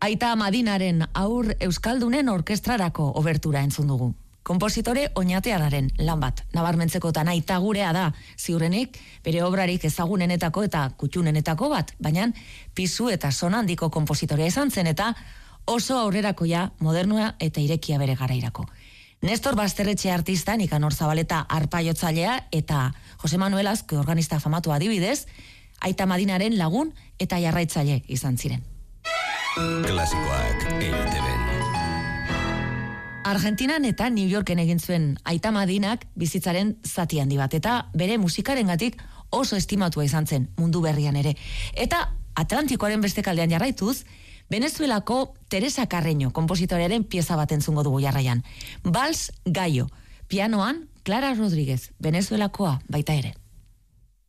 Aita Madinaren Aur Euskaldunen Orkestrarako obertura entzun dugu. Kompositore Oñatearraren lan bat, nabarmentzekotan aita gurea da, ziurrenik, bere obrarik ezagunenetako eta kutxunenetako bat, baina pisu eta sona handiko kompositorea izan zen eta oso aurrerakoia, modernua eta irekia bere garairako. Nestor Basterretxe artista, Nikanor Zabaleta arpaiotzailea eta Jose Manuel Azkue organista famatu adibidez, Aita Madinaren lagun eta jarraitzaile izan ziren. Klasikoak EITBen. Argentinan eta New Yorken egin zuen Aita Madinak bizitzaren zati handi bat, eta bere musikarengatik oso estimatua izan zen mundu berrian ere. Eta Atlantikoaren beste kaldean jarraituz, Venezuelako Teresa Carreño kompositorearen pieza bat entzungo dugu jarraian. Vals Gallo, pianoan Clara Rodríguez, Venezuelakoa baita ere.